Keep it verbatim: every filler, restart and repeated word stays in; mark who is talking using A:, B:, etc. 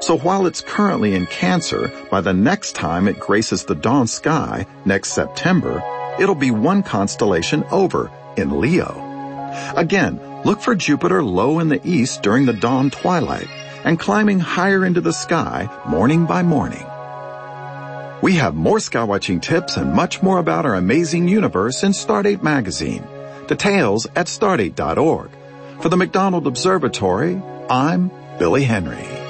A: So while it's currently in Cancer, by the next time it graces the dawn sky next September, it'll be one constellation over in Leo. Again, look for Jupiter low in the east during the dawn twilight and climbing higher into the sky morning by morning. We have more skywatching tips and much more about our amazing universe in Stardate magazine. Details at stardate dot org. For the McDonald Observatory, I'm Billy Henry.